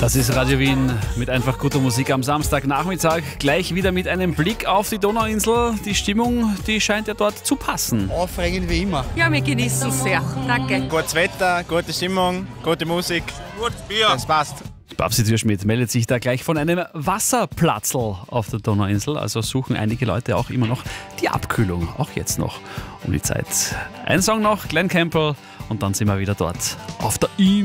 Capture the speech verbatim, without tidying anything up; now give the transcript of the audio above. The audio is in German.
Das ist Radio Wien mit einfach guter Musik am Samstagnachmittag. Gleich wieder mit einem Blick auf die Donauinsel. Die Stimmung, die scheint ja dort zu passen. Aufregend wie immer. Ja, wir genießen es sehr. Danke. Gutes Wetter, gute Stimmung, gute Musik. Gutes Bier. Das passt. Babsi Türschmidt meldet sich da gleich von einem Wasserplatzl auf der Donauinsel. Also suchen einige Leute auch immer noch die Abkühlung, auch jetzt noch um die Zeit. Ein Song noch, Glenn Campbell, und dann sind wir wieder dort auf der Insel.